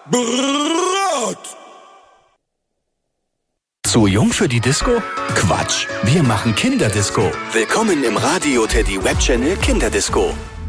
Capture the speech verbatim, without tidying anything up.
Brrrot. Zu jung für die Disco? Quatsch, wir machen Kinderdisco. Willkommen im Radio Teddy Webchannel Kinderdisco.